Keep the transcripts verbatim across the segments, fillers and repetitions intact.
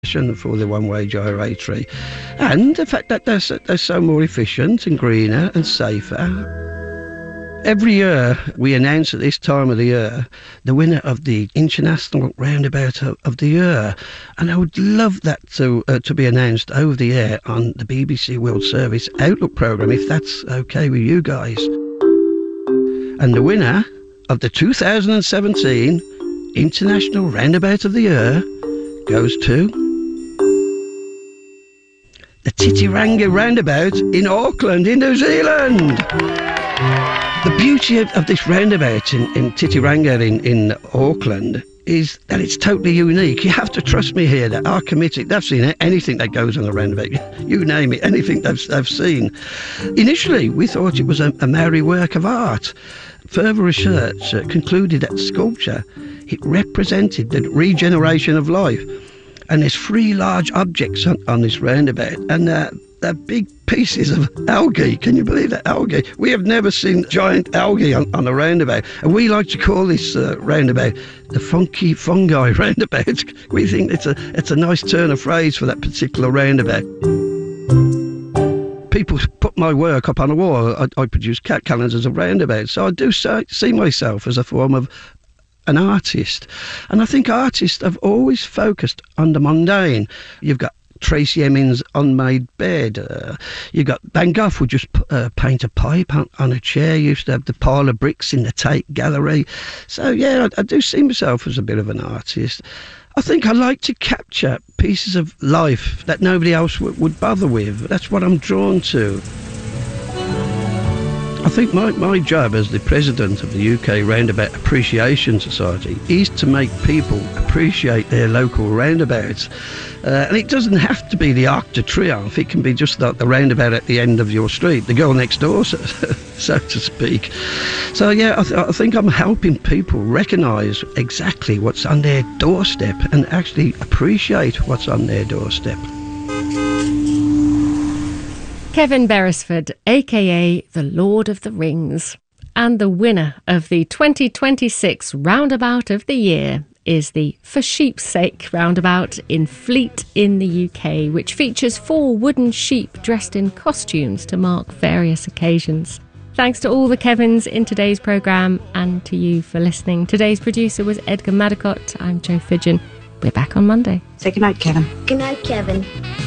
for the one-way gyratory, and the fact that they're so, they're so more efficient and greener and safer. Every year we announce at this time of the year the winner of the International Roundabout of, of the Year, and I would love that to uh, to be announced over the air on the B B C World Service Outlook programme, if that's okay with you guys. And the winner of the two thousand seventeen International Roundabout of the Year goes to the Titiranga Roundabout in Auckland, in New Zealand. The beauty of, of this roundabout in, in Titiranga in, in Auckland is that it's totally unique. You have to trust me here that our committee, they've seen anything that goes on a roundabout. You name it, anything they've, they've seen. Initially, we thought it was a, a Maori work of art. Further research uh, concluded that sculpture, it represented the regeneration of life. And there's three large objects on, on this roundabout, and uh, they're big pieces of algae. Can you believe that? Algae. We have never seen giant algae on, on a roundabout, and we like to call this uh, roundabout the funky fungi roundabout. We think it's a it's a nice turn of phrase for that particular roundabout. People put my work up on a wall. I, I produce cat calendars of roundabouts, so I do say, see myself as a form of an artist. And I think artists have always focused on the mundane. You've got Tracy Emin's Unmade Bed. Uh, you've got Van Gogh would just uh, paint a pipe on, on a chair. You used to have the pile of bricks in the Tate Gallery. So, yeah, I, I do see myself as a bit of an artist. I think I like to capture pieces of life that nobody else w- would bother with. That's what I'm drawn to. I think my, my job as the president of the U K Roundabout Appreciation Society is to make people appreciate their local roundabouts. Uh, and it doesn't have to be the Arc de Triomphe. It can be just like the roundabout at the end of your street, the girl next door, so, so to speak. So, yeah, I, th- I think I'm helping people recognise exactly what's on their doorstep and actually appreciate what's on their doorstep. Kevin Beresford, aka the Lord of the Rings. And the winner of the twenty twenty-six Roundabout of the Year is the For Sheep's Sake roundabout in Fleet in the U K, which features four wooden sheep dressed in costumes to mark various occasions. Thanks to all the Kevins in today's programme and to you for listening. Today's producer was Edgar Madicott. I'm Jo Fidgen. We're back on Monday. Say goodnight, Kevin. Good night, Kevin.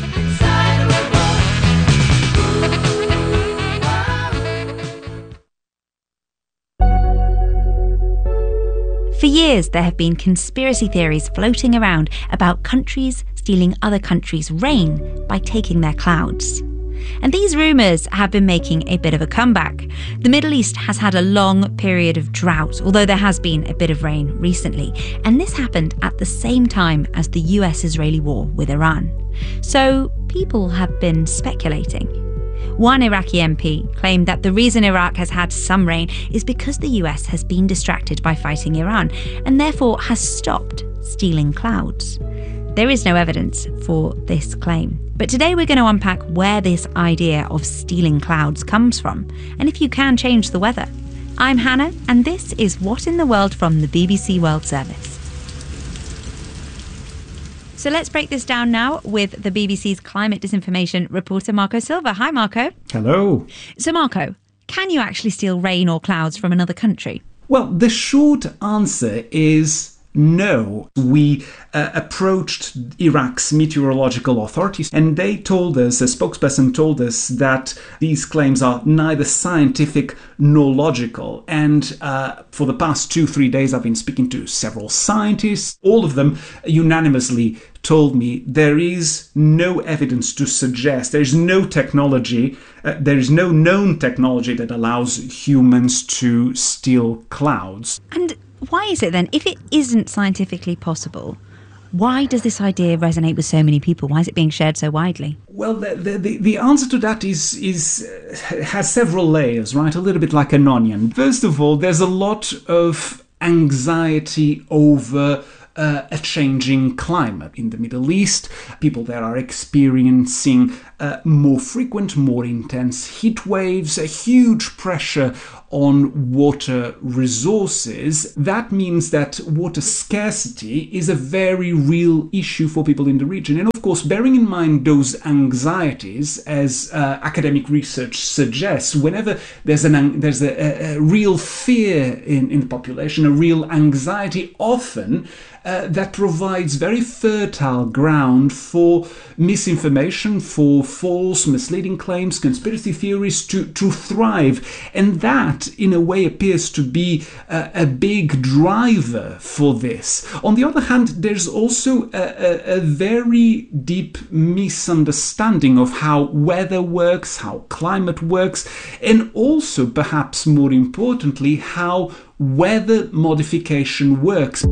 For years, there have been conspiracy theories floating around about countries stealing other countries' rain by taking their clouds. And these rumours have been making a bit of a comeback. The Middle East has had a long period of drought, although there has been a bit of rain recently. And this happened at the same time as the U S-Israeli war with Iran. So people have been speculating. One Iraqi M P claimed that the reason Iraq has had some rain is because the U S has been distracted by fighting Iran and therefore has stopped stealing clouds. There is no evidence for this claim. But today we're going to unpack where this idea of stealing clouds comes from and if you can change the weather. I'm Hannah and this is What in the World from the B B C World Service. So let's break this down now with the B B C's climate disinformation reporter Marco Silva. Hi, Marco. Hello. So, Marco, can you actually steal rain or clouds from another country? Well, the short answer is no. We uh, approached Iraq's meteorological authorities and they told us, a spokesperson told us, that these claims are neither scientific nor logical. And uh, for the past two, three days, I've been speaking to several scientists. All of them unanimously told me there is no evidence to suggest, there is no technology, uh, there is no known technology that allows humans to steal clouds. And why is it then, if it isn't scientifically possible, why does this idea resonate with so many people? Why is it being shared so widely? Well, the the, the answer to that is is uh, has several layers, right? A little bit like an onion. First of all, there's a lot of anxiety over Uh, a changing climate in the Middle East. People there are experiencing uh, more frequent, more intense heat waves, a huge pressure on water resources, that means that water scarcity is a very real issue for people in the region. And of course, bearing in mind those anxieties, as uh, academic research suggests, whenever there's an there's a, a real fear in, in the population, a real anxiety, often uh, that provides very fertile ground for misinformation, for false, misleading claims, conspiracy theories to, to thrive. And that, in a way, appears to be a, a big driver for this. On the other hand, there's also a, a, a very deep misunderstanding of how weather works, how climate works, and also, perhaps more importantly, how weather modification works.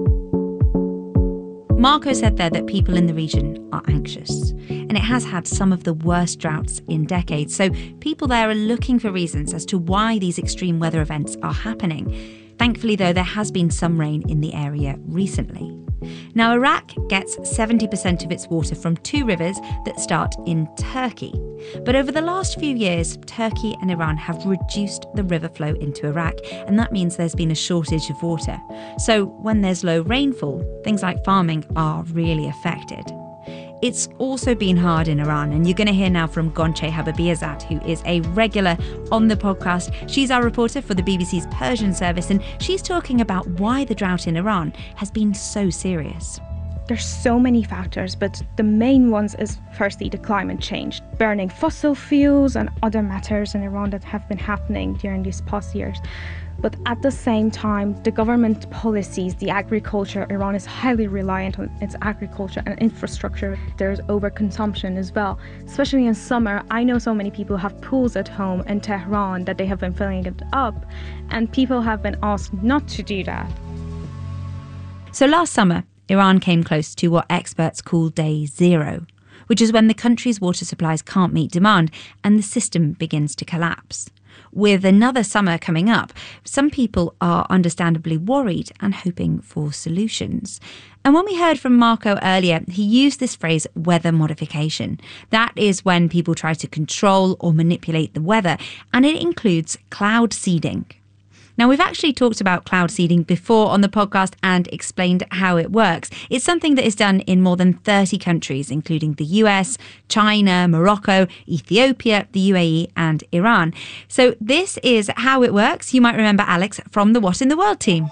Marco said there that people in the region are anxious, and it has had some of the worst droughts in decades. So people there are looking for reasons as to why these extreme weather events are happening. Thankfully, though, there has been some rain in the area recently. Now, Iraq gets seventy percent of its water from two rivers that start in Turkey. But over the last few years, Turkey and Iran have reduced the river flow into Iraq, and that means there's been a shortage of water. So when there's low rainfall, things like farming are really affected. It's also been hard in Iran, and you're going to hear now from Gonche Habibiyazad, who is a regular on the podcast. She's our reporter for the B B C's Persian service, and she's talking about why the drought in Iran has been so serious. There's so many factors, but the main ones is firstly the climate change, burning fossil fuels and other matters in Iran that have been happening during these past years. But at the same time, the government policies, the agriculture, Iran is highly reliant on its agriculture and infrastructure. There's overconsumption as well, especially in summer. I know so many people have pools at home in Tehran that they have been filling it up, and people have been asked not to do that. So last summer, Iran came close to what experts call day zero, which is when the country's water supplies can't meet demand and the system begins to collapse. With another summer coming up, some people are understandably worried and hoping for solutions. And when we heard from Marco earlier, he used this phrase, weather modification. That is when people try to control or manipulate the weather, and it includes cloud seeding. Now, we've actually talked about cloud seeding before on the podcast and explained how it works. It's something that is done in more than thirty countries, including the U S, China, Morocco, Ethiopia, the U A E and Iran. So this is how it works. You might remember Alex from the What in the World team.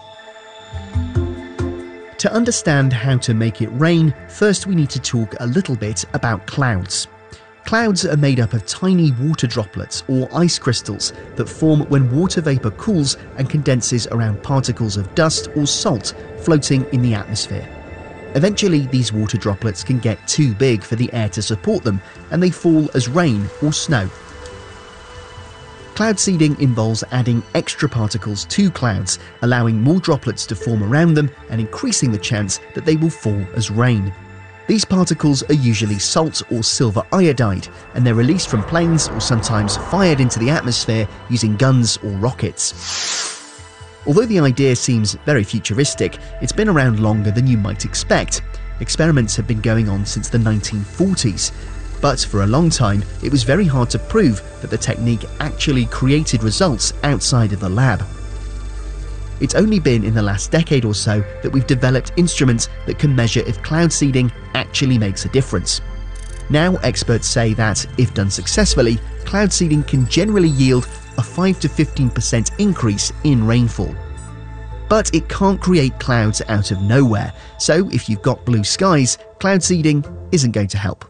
To understand how to make it rain, first we need to talk a little bit about clouds. Clouds are made up of tiny water droplets or ice crystals that form when water vapour cools and condenses around particles of dust or salt floating in the atmosphere. Eventually, these water droplets can get too big for the air to support them, and they fall as rain or snow. Cloud seeding involves adding extra particles to clouds, allowing more droplets to form around them and increasing the chance that they will fall as rain. These particles are usually salt or silver iodide, and they're released from planes or sometimes fired into the atmosphere using guns or rockets. Although the idea seems very futuristic, it's been around longer than you might expect. Experiments have been going on since the nineteen forties, but for a long time it was very hard to prove that the technique actually created results outside of the lab. It's only been in the last decade or so that we've developed instruments that can measure if cloud seeding actually makes a difference. Now experts say that, if done successfully, cloud seeding can generally yield a five to fifteen percent increase in rainfall. But it can't create clouds out of nowhere, so if you've got blue skies, cloud seeding isn't going to help.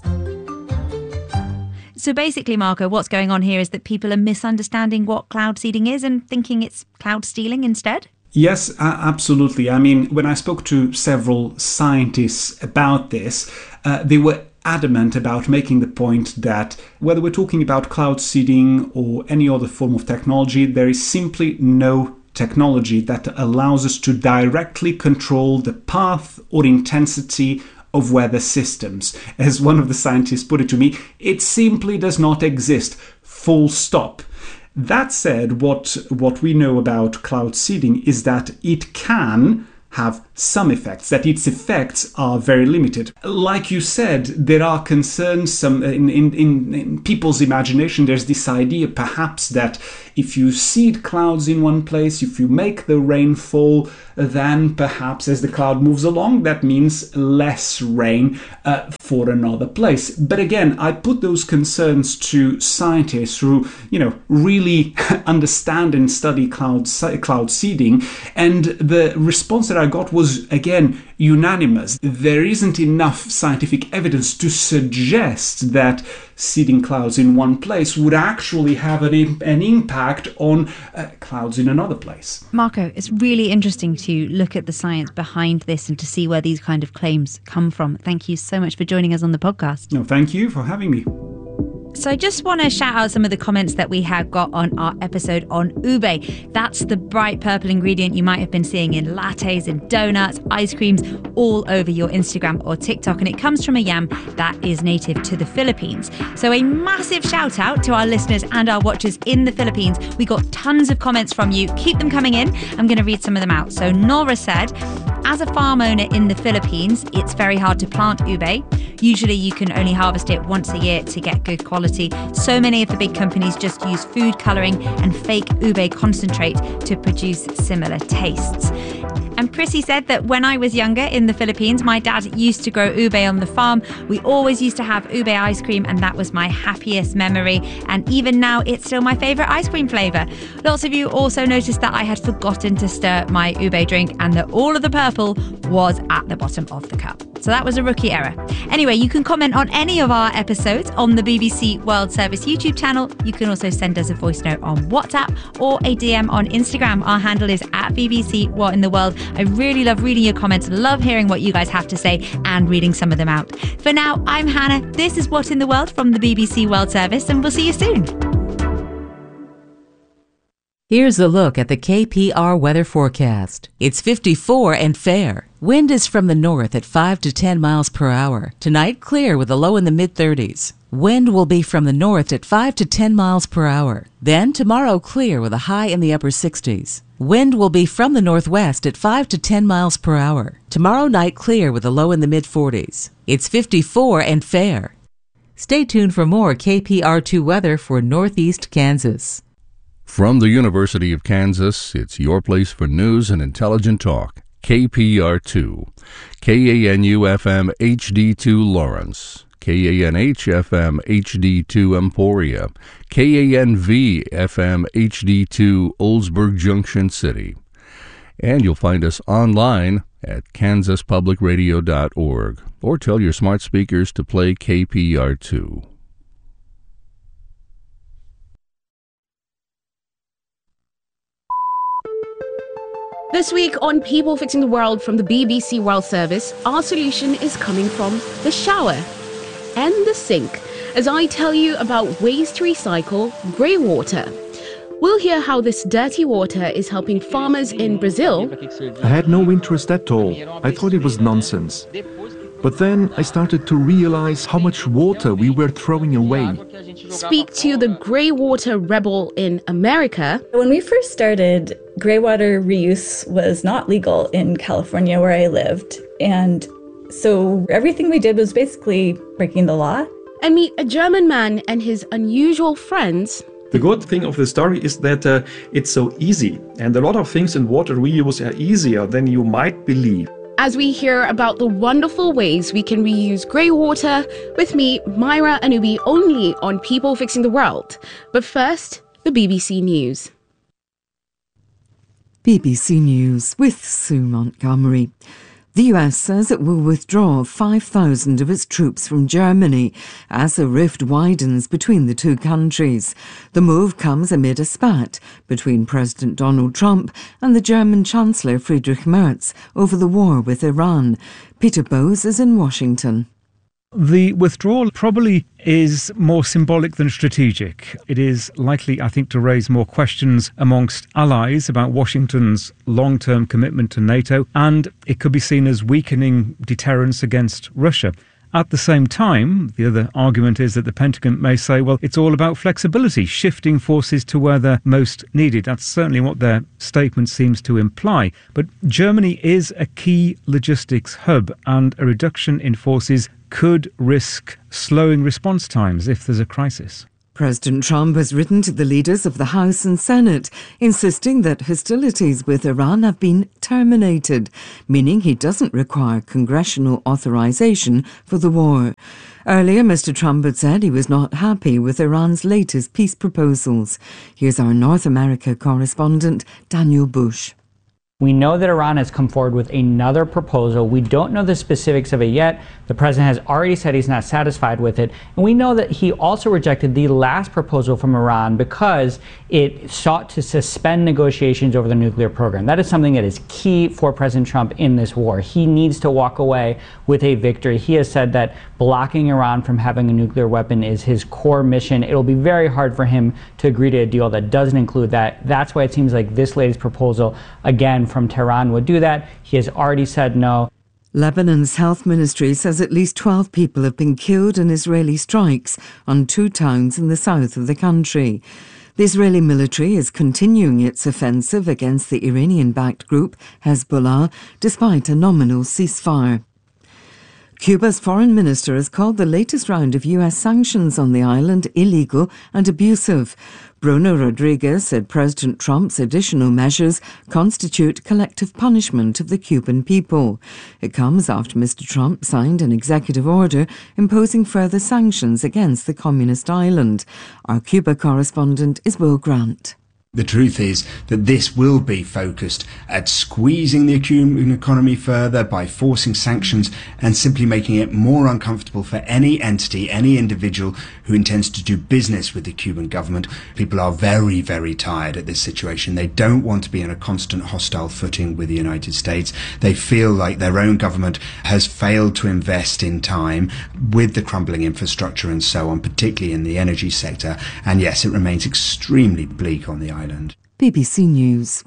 So basically, Marco, what's going on here is that people are misunderstanding what cloud seeding is and thinking it's cloud stealing instead? Yes, uh, absolutely. I mean, when I spoke to several scientists about this, uh, they were adamant about making the point that whether we're talking about cloud seeding or any other form of technology, there is simply no technology that allows us to directly control the path or intensity of weather systems. As one of the scientists put it to me, it simply does not exist, full stop. That said, what, what we know about cloud seeding is that it can have some effects, that its effects are very limited. Like you said, there are concerns some in, in, in, in people's imagination. There's this idea perhaps that if you seed clouds in one place, if you make the rain fall, then perhaps as the cloud moves along, that means less rain uh, for another place. But again, I put those concerns to scientists who, you know, really understand and study cloud, cloud seeding. And the response that I got was, again, unanimous. There isn't enough scientific evidence to suggest that seeding clouds in one place would actually have an, an impact on uh, clouds in another place. Marco, it's really interesting to look at the science behind this and to see where these kind of claims come from. Thank you so much for joining us on the podcast. No, thank you for having me. So I just want to shout out some of the comments that we have got on our episode on ube. That's the bright purple ingredient you might have been seeing in lattes, in donuts, ice creams, all over your Instagram or TikTok. And it comes from a yam that is native to the Philippines. So a massive shout out to our listeners and our watchers in the Philippines. We got tons of comments from you. Keep them coming in. I'm going to read some of them out. So Nora said, as a farm owner in the Philippines, it's very hard to plant ube. Usually you can only harvest it once a year to get good quality. So many of the big companies just use food colouring and fake ube concentrate to produce similar tastes. And Prissy said that when I was younger in the Philippines, my dad used to grow ube on the farm. We always used to have ube ice cream, and that was my happiest memory. And even now, it's still my favourite ice cream flavour. Lots of you also noticed that I had forgotten to stir my ube drink and that all of the purple was at the bottom of the cup. So that was a rookie error. Anyway, you can comment on any of our episodes on the B B C World Service YouTube channel. You can also send us a voice note on WhatsApp or a D M on Instagram. Our handle is at B B C What in the World. I really love reading your comments, love hearing what you guys have to say and reading some of them out. For now, I'm Hannah. This is What in the World from the B B C World Service, and we'll see you soon. Here's a look at the K P R weather forecast. It's fifty-four and fair. Wind is from the north at five to ten miles per hour. Tonight, clear with a low in the mid-thirties. Wind will be from the north at five to ten miles per hour. Then tomorrow, clear with a high in the upper sixties. Wind will be from the northwest at five to ten miles per hour. Tomorrow night, clear with a low in the mid-forties. It's fifty-four and fair. Stay tuned for more K P R two weather for Northeast Kansas. From the University of Kansas, it's your place for news and intelligent talk. K P R two. K A N U F M H D two Lawrence. K A N H F M H D two Emporia. K A N V F M H D two Oldsburg Junction City. And you'll find us online at kansas public radio dot org, or tell your smart speakers to play K P R two. This week on People Fixing the World from the B B C World Service, our solution is coming from the shower and the sink, as I tell you about ways to recycle grey water. We'll hear how this dirty water is helping farmers in Brazil. I had no interest at all. I thought it was nonsense. But then I started to realize how much water we were throwing away. Speak to the grey water rebel in America. When we first started, grey water reuse was not legal in California where I lived. And so everything we did was basically breaking the law. And meet a German man and his unusual friends. The good thing of the story is that uh, it's so easy. And a lot of things in water reuse are easier than you might believe. As we hear about the wonderful ways we can reuse grey water with me, Myra Anubi, only on People Fixing the World. But first, the B B C News. B B C News with Sue Montgomery. The U S says it will withdraw five thousand of its troops from Germany as a rift widens between the two countries. The move comes amid a spat between President Donald Trump and the German Chancellor Friedrich Merz over the war with Iran. Peter Bowes is in Washington. The withdrawal probably is more symbolic than strategic. It is likely, I think, to raise more questions amongst allies about Washington's long-term commitment to NATO, and it could be seen as weakening deterrence against Russia. At the same time, the other argument is that the Pentagon may say, well, it's all about flexibility, shifting forces to where they're most needed. That's certainly what their statement seems to imply. But Germany is a key logistics hub, and a reduction in forces could risk slowing response times if there's a crisis. President Trump has written to the leaders of the House and Senate, insisting that hostilities with Iran have been terminated, meaning he doesn't require congressional authorization for the war. Earlier, Mister Trump had said he was not happy with Iran's latest peace proposals. Here's our North America correspondent, Daniel Bush. We know that Iran has come forward with another proposal. We don't know the specifics of it yet. The president has already said he's not satisfied with it. And we know that he also rejected the last proposal from Iran because it sought to suspend negotiations over the nuclear program. That is something that is key for President Trump in this war. He needs to walk away with a victory. He has said that blocking Iran from having a nuclear weapon is his core mission. It'll be very hard for him to agree to a deal that doesn't include that. That's why it seems like this latest proposal, again, from Tehran would do that. He has already said no. Lebanon's health ministry says at least twelve people have been killed in Israeli strikes on two towns in the south of the country. The Israeli military is continuing its offensive against the Iranian-backed group Hezbollah, despite a nominal ceasefire. Cuba's foreign minister has called the latest round of U S sanctions on the island illegal and abusive. Bruno Rodriguez said President Trump's additional measures constitute collective punishment of the Cuban people. It comes after Mister Trump signed an executive order imposing further sanctions against the communist island. Our Cuba correspondent is Will Grant. The truth is that this will be focused at squeezing the Cuban economy further by forcing sanctions and simply making it more uncomfortable for any entity, any individual who intends to do business with the Cuban government. People are very, very tired at this situation. They don't want to be in a constant hostile footing with the United States. They feel like their own government has failed to invest in time with the crumbling infrastructure and so on, particularly in the energy sector. And yes, it remains extremely bleak on the island. Island. B B C News.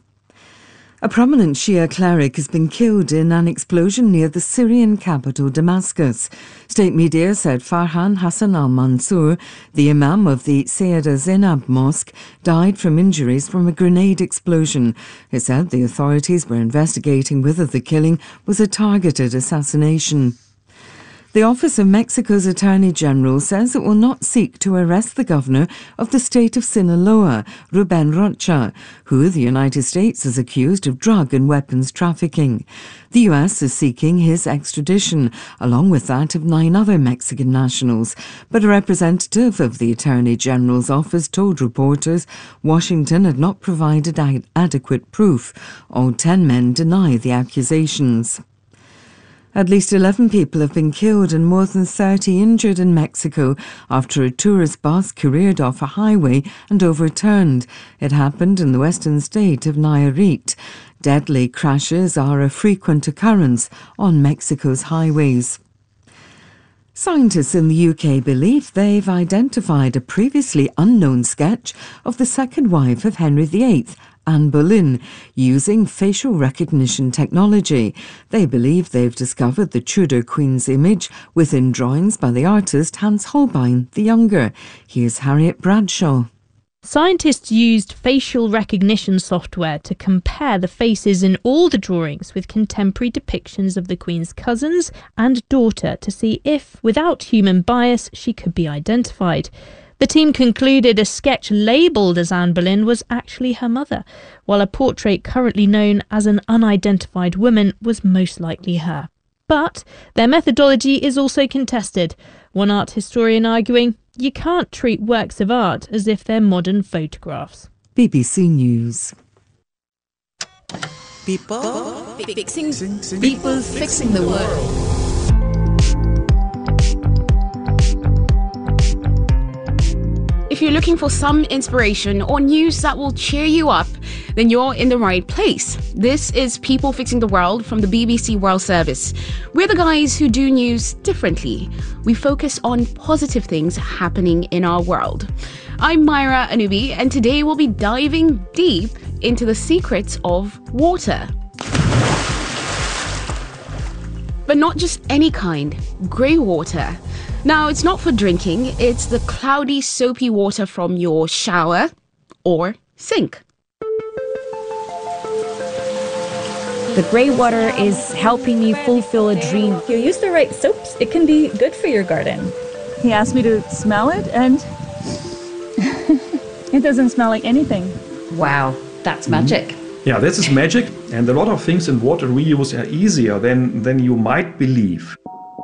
A prominent Shia cleric has been killed in an explosion near the Syrian capital Damascus. State media said Farhan Hassan al-Mansour, the imam of the Sayyida Zainab Mosque, died from injuries from a grenade explosion. It said the authorities were investigating whether the killing was a targeted assassination. The Office of Mexico's Attorney General says it will not seek to arrest the governor of the state of Sinaloa, Ruben Rocha, who the United States has accused of drug and weapons trafficking. The U S is seeking his extradition, along with that of nine other Mexican nationals. But a representative of the Attorney General's office told reporters Washington had not provided ad- adequate proof. All ten men deny the accusations. At least eleven people have been killed and more than thirty injured in Mexico after a tourist bus careered off a highway and overturned. It happened in the western state of Nayarit. Deadly crashes are a frequent occurrence on Mexico's highways. Scientists in the U K believe they've identified a previously unknown sketch of the second wife of Henry the Eighth, Anne Boleyn, using facial recognition technology. They believe they've discovered the Tudor Queen's image within drawings by the artist Hans Holbein the Younger. Here's Harriet Bradshaw. Scientists used facial recognition software to compare the faces in all the drawings with contemporary depictions of the Queen's cousins and daughter to see if, without human bias, she could be identified. The team concluded a sketch labelled as Anne Boleyn was actually her mother, while a portrait currently known as an unidentified woman was most likely her. But their methodology is also contested, one art historian arguing you can't treat works of art as if they're modern photographs. B B C News. People fixing, people fixing the world. If you're looking for some inspiration or news that will cheer you up, then you're in the right place. This is People Fixing the World from the B B C World Service. We're the guys who do news differently. We focus on positive things happening in our world. I'm Myra Anubi, and today we'll be diving deep into the secrets of water. But not just any kind, grey water. Now, it's not for drinking, it's the cloudy, soapy water from your shower or sink. The grey water is helping me fulfill a dream. If you use the right soaps, it can be good for your garden. He asked me to smell it, and it doesn't smell like anything. Wow, that's magic. Mm-hmm. Yeah, this is magic, and a lot of things in water reuse are easier than, than you might believe.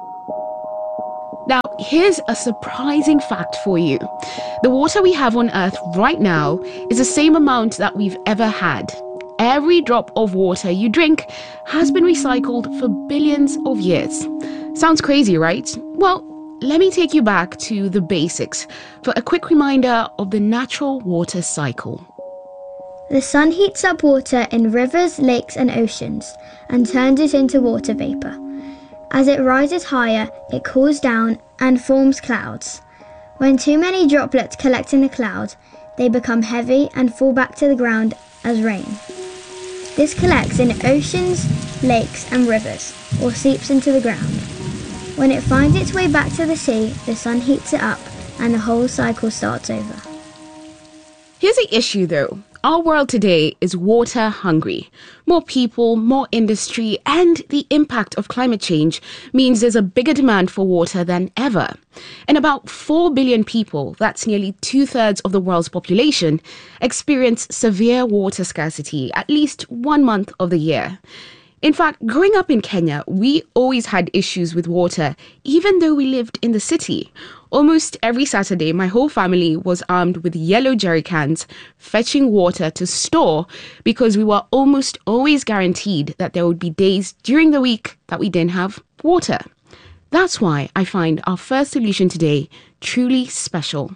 Now, here's a surprising fact for you. The water we have on Earth right now is the same amount that we've ever had. Every drop of water you drink has been recycled for billions of years. Sounds crazy, right? Well, let me take you back to the basics for a quick reminder of the natural water cycle. The sun heats up water in rivers, lakes and oceans and turns it into water vapour. As it rises higher, it cools down and forms clouds. When too many droplets collect in the cloud, they become heavy and fall back to the ground as rain. This collects in oceans, lakes and rivers, or seeps into the ground. When it finds its way back to the sea, the sun heats it up and the whole cycle starts over. Here's the issue though. Our world today is water hungry. More people, more industry, and the impact of climate change means there's a bigger demand for water than ever. And about four billion people, that's nearly two-thirds of the world's population, experience severe water scarcity at least one month of the year. In fact, growing up in Kenya, we always had issues with water, even though we lived in the city. Almost every Saturday, my whole family was armed with yellow jerry cans, fetching water to store because we were almost always guaranteed that there would be days during the week that we didn't have water. That's why I find our first solution today truly special.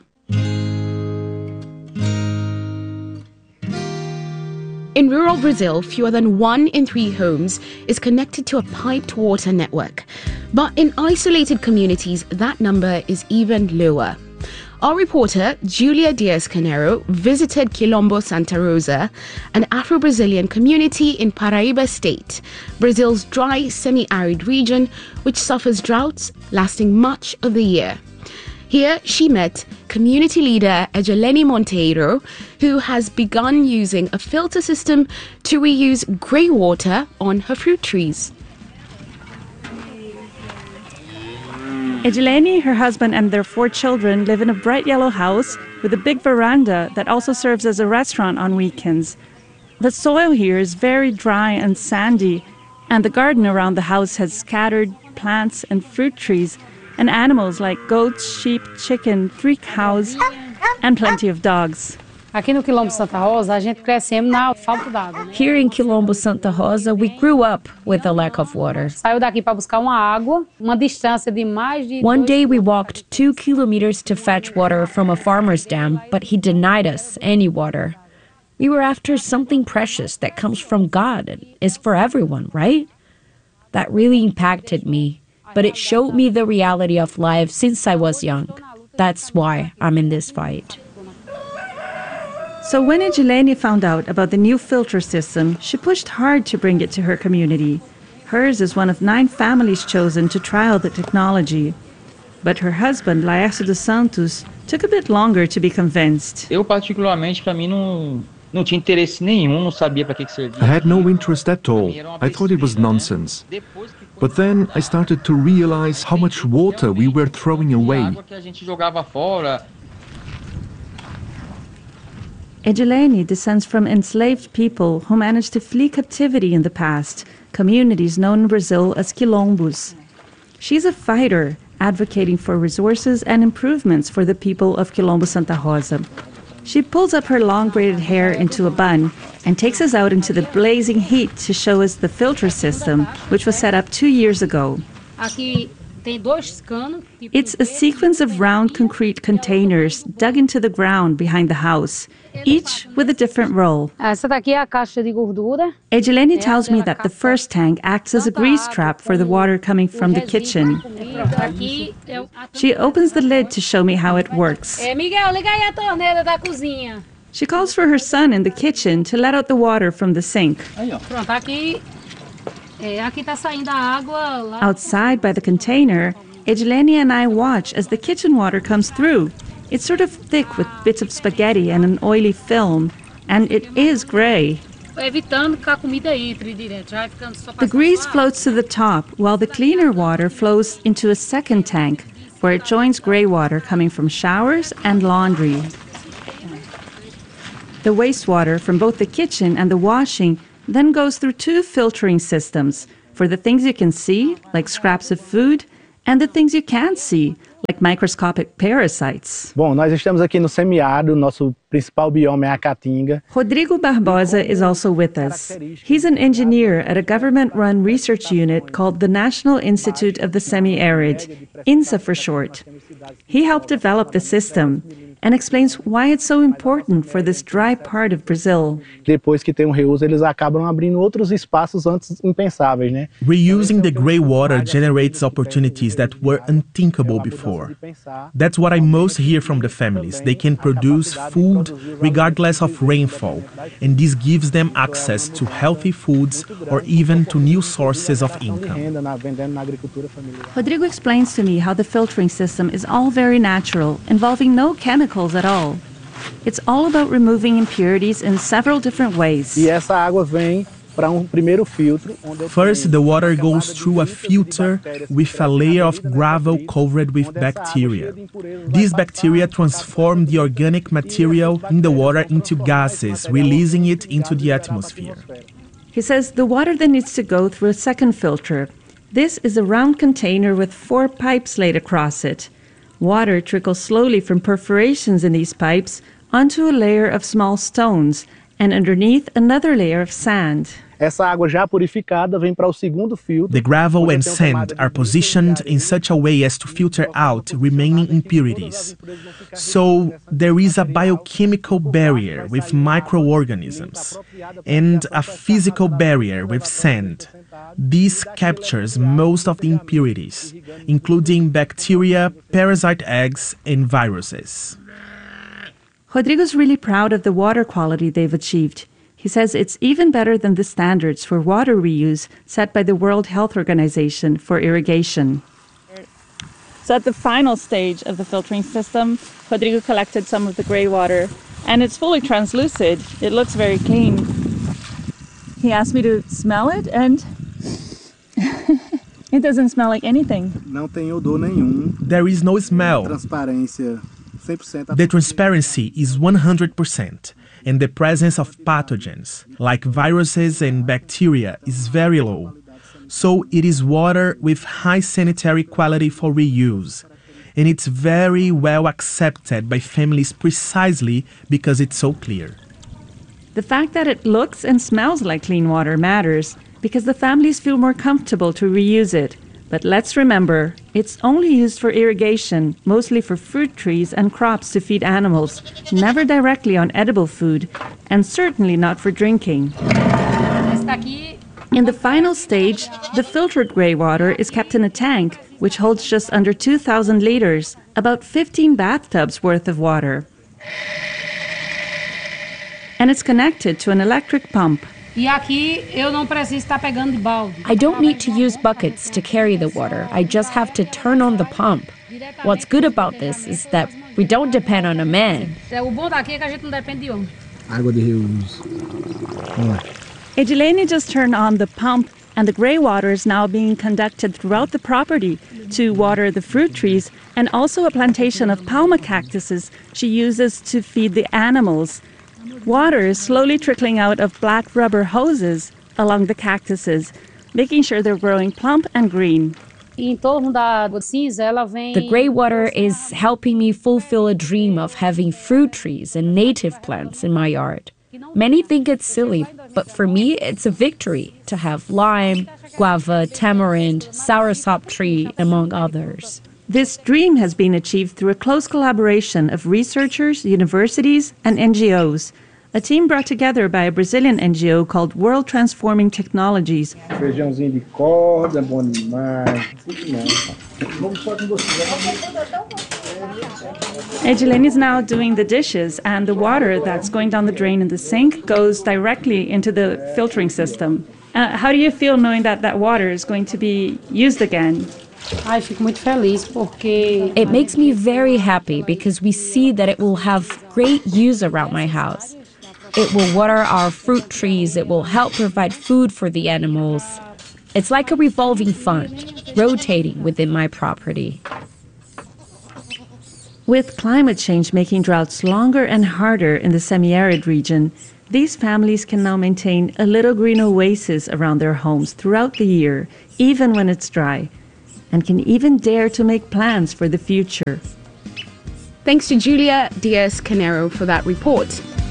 In rural Brazil, fewer than one in three homes is connected to a piped water network. But in isolated communities, that number is even lower. Our reporter, Julia Diaz-Canero, visited Quilombo Santa Rosa, an Afro-Brazilian community in Paraíba State, Brazil's dry, semi-arid region, which suffers droughts lasting much of the year. Here, she met community leader Edgelene Monteiro, who has begun using a filter system to reuse grey water on her fruit trees. Edgelene, her husband and their four children live in a bright yellow house with a big veranda that also serves as a restaurant on weekends. The soil here is very dry and sandy, and the garden around the house has scattered plants and fruit trees and animals like goats, sheep, chicken, three cows, and plenty of dogs. Aqui no Quilombo Santa Rosa, a gente crescemos na falta d'água. Here in Quilombo Santa Rosa, we grew up with the lack of water. Saiu daqui para buscar uma água, uma distância de mais de One day we walked two kilometers to fetch water from a farmer's dam, but he denied us any water. We were after something precious that comes from God and is for everyone, right? That really impacted me. But it showed me the reality of life since I was young. That's why I'm in this fight. So when Edgelene found out about the new filter system, she pushed hard to bring it to her community. Hers is one of nine families chosen to trial the technology. But her husband, Laércio dos Santos, took a bit longer to be convinced. Eu particularmente, para mim, não, não tinha interesse nenhum, não sabia para que que servia. I had no interest at all. I thought it was nonsense. But then I started to realize how much water we were throwing away. Edgelene descends from enslaved people who managed to flee captivity in the past, communities known in Brazil as quilombos. She's a fighter, advocating for resources and improvements for the people of Quilombo Santa Rosa. She pulls up her long braided hair into a bun and takes us out into the blazing heat to show us the filter system, which was set up two years ago. It's a sequence of round concrete containers dug into the ground behind the house, each with a different role. Edgelene tells me that the first tank acts as a grease trap for the water coming from the kitchen. She opens the lid to show me how it works. She calls for her son in the kitchen to let out the water from the sink. Outside by the container, Edilene and I watch as the kitchen water comes through. It's sort of thick with bits of spaghetti and an oily film, and it is gray. The grease floats to the top, while the cleaner water flows into a second tank, where it joins gray water coming from showers and laundry. The wastewater from both the kitchen and the washing then goes through two filtering systems for the things you can see, like scraps of food, and the things you can't see, like microscopic parasites. Bom, nós estamos aqui no semiárido, nosso principal bioma é a Caatinga. Rodrigo Barbosa is also with us. He's an engineer at a government-run research unit called the National Institute of the Semi-Arid, INSA for short. He helped develop the system and explains why it's so important for this dry part of Brazil. Depois que tem um reuso, eles acabam abrindo outros espaços antes impensáveis, né? Reusing the gray water generates opportunities that were unthinkable before. That's what I most hear from the families. They can produce food regardless of rainfall, and this gives them access to healthy foods or even to new sources of income. Rodrigo explains to me how the filtering system is all very natural, involving no chemicals at all. It's all about removing impurities in several different ways. E essa água vem para um primeiro filtro. First, the water goes through a filter with a layer of gravel covered with bacteria. These bacteria transform the organic material in the water into gases, releasing it into the atmosphere. He says the water then needs to go through a second filter. This is a round container with four pipes laid across it. Water trickles slowly from perforations in these pipes onto a layer of small stones and underneath another layer of sand. Essa água já purificada vem para o segundo filtro. The gravel and sand are positioned in such a way as to filter out remaining impurities. So there is a biochemical barrier with microorganisms and a physical barrier with sand. This captures most of the impurities, including bacteria, parasite eggs, and viruses. Rodrigo's really proud of the water quality they've achieved. He says it's even better than the standards for water reuse set by the World Health Organization for irrigation. So at the final stage of the filtering system, Rodrigo collected some of the gray water, and it's fully translucid. It looks very clean. He asked me to smell it, and it doesn't smell like anything. Não tem odor nenhum. There is no smell. Transparência cem por cento. The transparency is one hundred percent, and the presence of pathogens, like viruses and bacteria, is very low. So it is water with high sanitary quality for reuse, and it's very well accepted by families precisely because it's so clear. The fact that it looks and smells like clean water matters because the families feel more comfortable to reuse it. But let's remember, it's only used for irrigation, mostly for fruit trees and crops to feed animals, never directly on edible food, and certainly not for drinking. In the final stage, the filtered gray water is kept in a tank, which holds just under two thousand liters, about fifteen bathtubs worth of water. And it's connected to an electric pump. I don't need to use buckets to carry the water. I just have to turn on the pump. What's good about this is that we don't depend on a man. Água de reuso. Edilene just turned on the pump, and the gray water is now being conducted throughout the property to water the fruit trees and also a plantation of palma cactuses she uses to feed the animals. Water is slowly trickling out of black rubber hoses along the cactuses, making sure they're growing plump and green. The gray water is helping me fulfill a dream of having fruit trees and native plants in my yard. Many think it's silly, but for me it's a victory to have lime, guava, tamarind, soursop tree, among others. This dream has been achieved through a close collaboration of researchers, universities, and N G Os. A team brought together by a Brazilian N G O called World Transforming Technologies. Feijãozinho de corda, bom demais. Edilene is now doing the dishes, and the water that's going down the drain in the sink goes directly into the filtering system. Uh, how do you feel knowing that that water is going to be used again? Ai, fico muito feliz porque It makes me very happy because we see that it will have great use around my house. It will water our fruit trees. It will help provide food for the animals. It's like a revolving fund, rotating within my property. With climate change making droughts longer and harder in the semi-arid region, these families can now maintain a little green oasis around their homes throughout the year, even when it's dry, and can even dare to make plans for the future. Thanks to Julia Diaz-Canero for that report.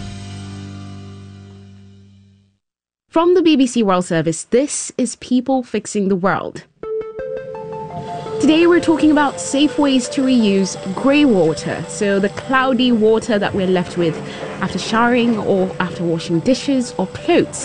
From the B B C World Service, this is People Fixing the World. Today we're talking about safe ways to reuse grey water, so the cloudy water that we're left with after showering or after washing dishes or clothes.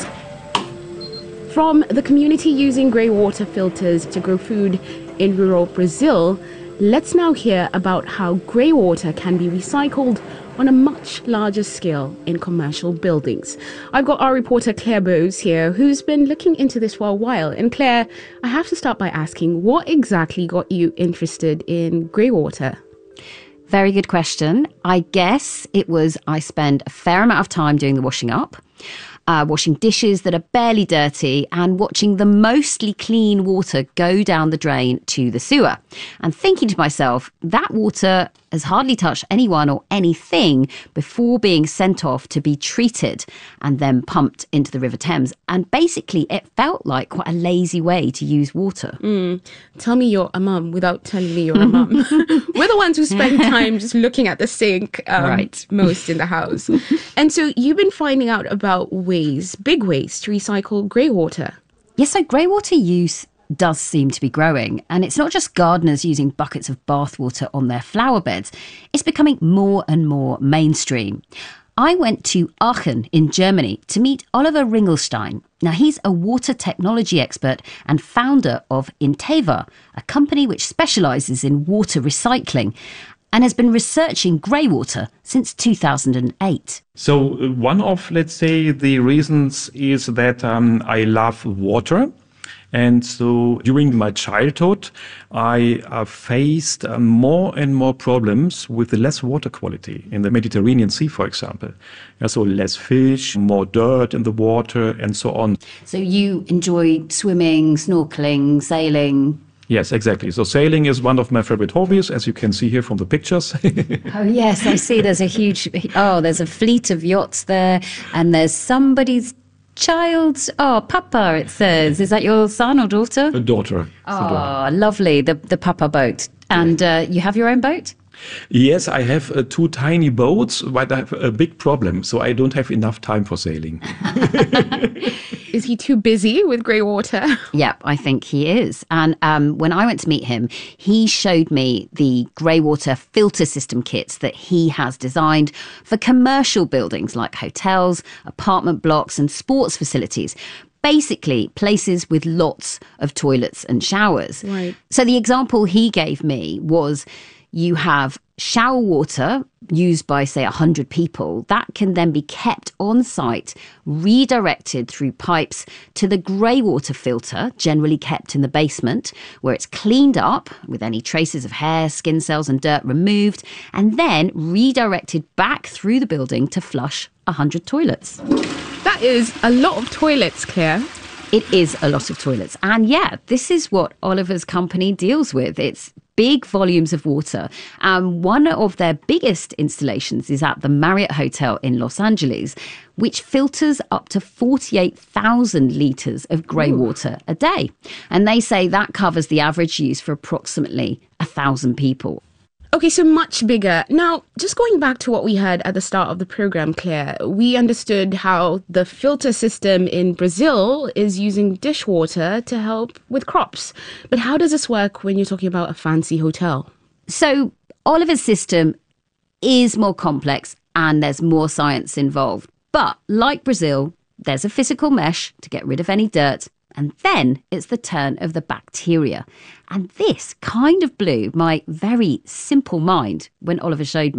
From the community using grey water filters to grow food in rural Brazil, let's now hear about how grey water can be recycled on a much larger scale in commercial buildings. I've got our reporter Claire Bowes here, who's been looking into this for a while. And Claire, I have to start by asking, what exactly got you interested in grey water? Very good question. I guess it was I spend a fair amount of time doing the washing up, uh, washing dishes that are barely dirty and watching the mostly clean water go down the drain to the sewer. And thinking to myself, that water has hardly touched anyone or anything before being sent off to be treated and then pumped into the River Thames. And basically, it felt like quite a lazy way to use water. Mm. Tell me you're a mum without telling me you're a mum. We're the ones who spend time just looking at the sink um, right. most in the house. And so you've been finding out about ways, big ways, to recycle grey water. Yes, so grey water use does seem to be growing. And it's not just gardeners using buckets of bathwater on their flower beds. It's becoming more and more mainstream. I went to Aachen in Germany to meet Oliver Ringelstein. Now, he's a water technology expert and founder of Inteva, a company which specialises in water recycling and has been researching grey water since two thousand eight. So uh, one of, let's say, the reasons is that um, I love water. And so during my childhood, I uh, faced uh, more and more problems with the less water quality in the Mediterranean Sea, for example. Yeah, so less fish, more dirt in the water, and so on. So you enjoy swimming, snorkeling, sailing? Yes, exactly. So sailing is one of my favorite hobbies, as you can see here from the pictures. Oh, yes, I see there's a huge, oh, there's a fleet of yachts there, and there's somebody's child's, oh, Papa, it says. Is that your son or daughter? A daughter. Oh, daughter. Lovely, the, the Papa boat. And uh, you have your own boat? Yes, I have uh, two tiny boats, but I have a big problem, so I don't have enough time for sailing. Is he too busy with grey water? Yep, I think he is. And um, when I went to meet him, he showed me the grey water filter system kits that he has designed for commercial buildings like hotels, apartment blocks and sports facilities. Basically, places with lots of toilets and showers. Right. So the example he gave me was you have shower water used by, say, one hundred people. That can then be kept on site, redirected through pipes to the grey water filter, generally kept in the basement, where it's cleaned up with any traces of hair, skin cells and dirt removed, and then redirected back through the building to flush one hundred toilets. That is a lot of toilets, Claire. It is a lot of toilets. And yeah, this is what Oliver's company deals with. It's big volumes of water. Um, one of their biggest installations is at the Marriott Hotel in Los Angeles, which filters up to forty-eight thousand litres of grey Ooh. water a day. And they say that covers the average use for approximately one thousand people. Okay, so much bigger. Now, just going back to what we heard at the start of the program, Claire, we understood how the filter system in Brazil is using dishwater to help with crops. But how does this work when you're talking about a fancy hotel? So Oliver's system is more complex and there's more science involved. But like Brazil, there's a physical mesh to get rid of any dirt. And then it's the turn of the bacteria. And this kind of blew my very simple mind when Oliver showed me.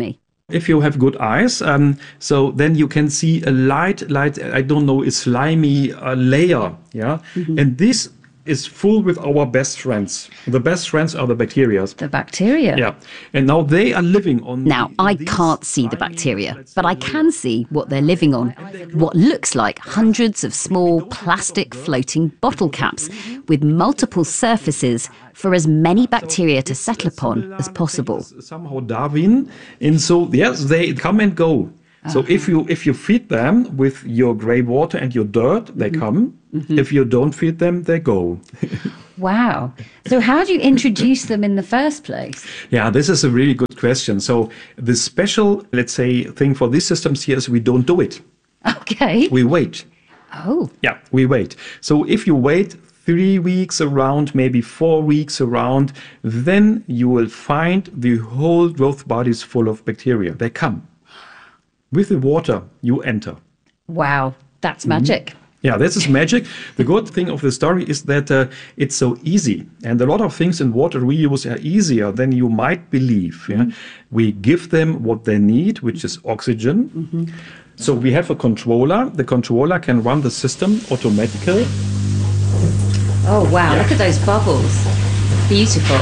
If you have good eyes, um, so then you can see a light, light, I don't know, a slimy uh, layer, yeah? Mm-hmm. And this is full with our best friends. The best friends are the bacteria. The bacteria? Yeah. And now they are living on... Now, I can't see the bacteria, but I can see what they're living on. What looks like hundreds of small plastic floating bottle caps with multiple surfaces for as many bacteria to settle upon as possible. Somehow Darwin, and so, yes, they come and go. So uh-huh. if you if you feed them with your grey water and your dirt, they mm-hmm. come. Mm-hmm. If you don't feed them, they go. Wow. So how do you introduce them in the first place? Yeah, this is a really good question. So the special, let's say, thing for these systems here is we don't do it. Okay. We wait. Oh. Yeah, we wait. So if you wait three weeks around, maybe four weeks around, then you will find the whole growth bodies full of bacteria. They come. With the water, you enter. Wow, that's magic. Mm-hmm. Yeah, this is magic. The good thing of the story is that uh, it's so easy. And a lot of things in water reuse are easier than you might believe. Yeah? Mm-hmm. We give them what they need, which is oxygen. Mm-hmm. So we have a controller. The controller can run the system automatically. Oh, wow, yeah. Look at those bubbles. Beautiful.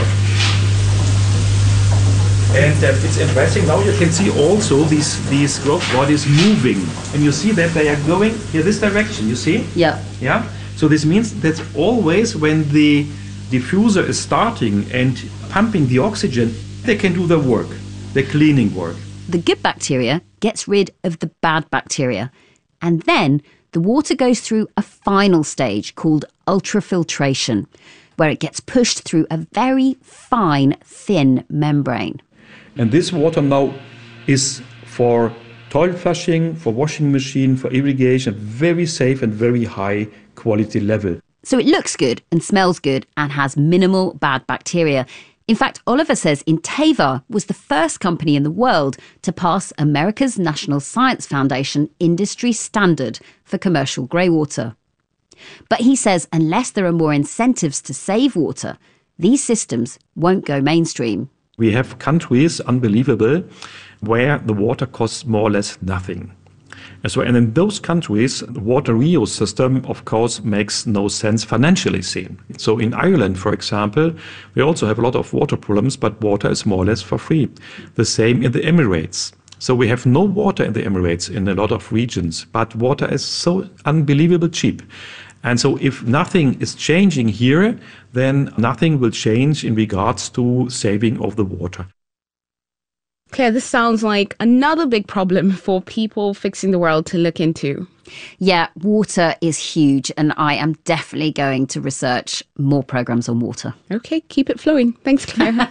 And uh, it's interesting, now you can see also these, these growth bodies moving. And you see that they are going in this direction, you see? Yeah. Yeah. So this means that always when the diffuser is starting and pumping the oxygen, they can do their work, the cleaning work. The good bacteria gets rid of the bad bacteria. And then the water goes through a final stage called ultrafiltration, where it gets pushed through a very fine, thin membrane. And this water now is for toilet flushing, for washing machine, for irrigation, very safe and very high quality level. So it looks good and smells good and has minimal bad bacteria. In fact, Oliver says Inteva was the first company in the world to pass America's National Science Foundation industry standard for commercial grey water. But he says unless there are more incentives to save water, these systems won't go mainstream. We have countries, unbelievable, where the water costs more or less nothing. And so, and in those countries, the water reuse system, of course, makes no sense financially seen. So in Ireland, for example, we also have a lot of water problems, but water is more or less for free. The same in the Emirates. So we have no water in the Emirates in a lot of regions, but water is so unbelievable cheap. And so if nothing is changing here, then nothing will change in regards to saving of the water. Claire, this sounds like another big problem for people fixing the world to look into. Yeah, water is huge, and I am definitely going to research more programs on water. Okay, keep it flowing. Thanks, Claire.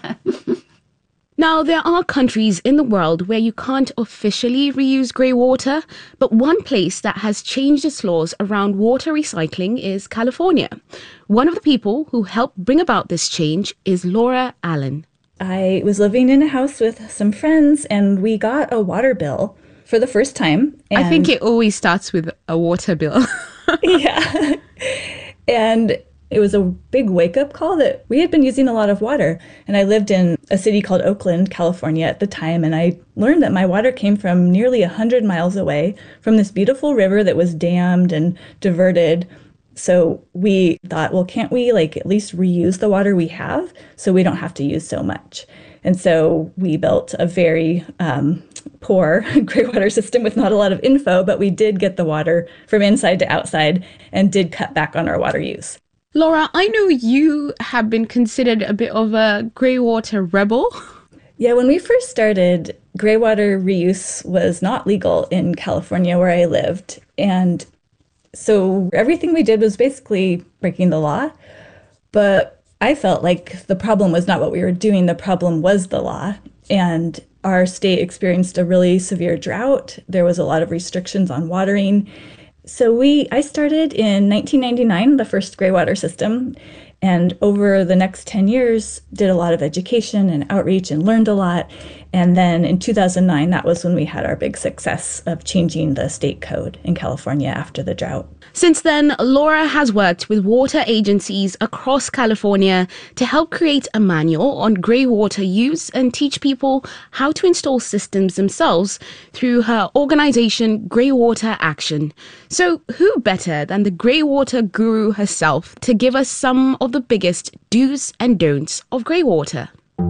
Now, there are countries in the world where you can't officially reuse grey water, but one place that has changed its laws around water recycling is California. One of the people who helped bring about this change is Laura Allen. I was living in a house with some friends, and we got a water bill for the first time. And I think it always starts with a water bill. Yeah. And it was a big wake-up call that we had been using a lot of water. And I lived in a city called Oakland, California at the time, and I learned that my water came from nearly one hundred miles away from this beautiful river that was dammed and diverted. So we thought, well, can't we like at least reuse the water we have so we don't have to use so much? And so we built a very um, poor grey water system with not a lot of info, but we did get the water from inside to outside and did cut back on our water use. Laura, I know you have been considered a bit of a grey water rebel. Yeah, when we first started, grey water reuse was not legal in California where I lived. And so everything we did was basically breaking the law. But I felt like the problem was not what we were doing. The problem was the law. And our state experienced a really severe drought. There was a lot of restrictions on watering. So we, I started in nineteen ninety-nine, the first grey water system, and over the next ten years, did a lot of education and outreach and learned a lot. And then in two thousand nine, that was when we had our big success of changing the state code in California after the drought. Since then, Laura has worked with water agencies across California to help create a manual on grey water use and teach people how to install systems themselves through her organization, Grey Water Action. So who better than the grey water guru herself to give us some of the biggest do's and don'ts of grey water?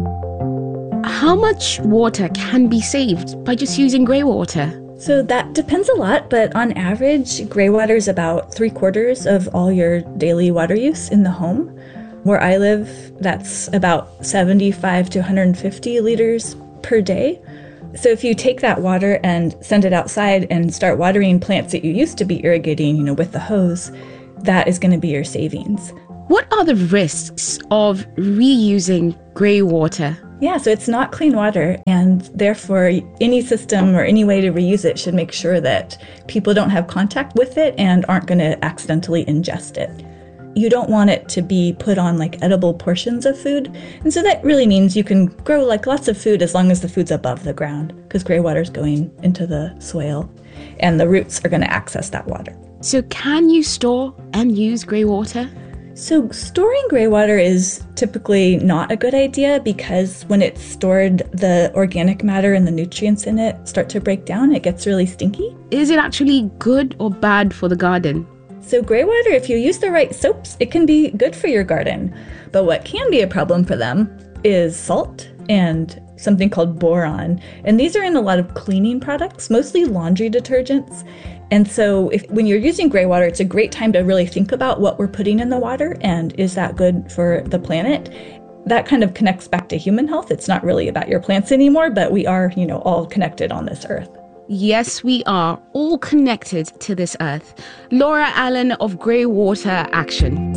How much water can be saved by just using grey water? So that depends a lot, but on average, grey water is about three quarters of all your daily water use in the home. Where I live, that's about seventy-five to one hundred fifty liters per day. So if you take that water and send it outside and start watering plants that you used to be irrigating, you know, with the hose, that is going to be your savings. What are the risks of reusing grey water? Yeah, so it's not clean water, and therefore any system or any way to reuse it should make sure that people don't have contact with it and aren't going to accidentally ingest it. You don't want it to be put on like edible portions of food, and so that really means you can grow like lots of food as long as the food's above the ground, because grey water is going into the soil and the roots are going to access that water. So can you store and use grey water? So storing grey water is typically not a good idea because when it's stored, the organic matter and the nutrients in it start to break down. It gets really stinky. Is it actually good or bad for the garden? So grey water, if you use the right soaps, it can be good for your garden. But what can be a problem for them is salt and something called boron. And these are in a lot of cleaning products, mostly laundry detergents. And so if, when you're using grey water, it's a great time to really think about what we're putting in the water and is that good for the planet? That kind of connects back to human health. It's not really about your plants anymore, but we are, you know, all connected on this earth. Yes, we are all connected to this earth. Laura Allen of Grey Water Action.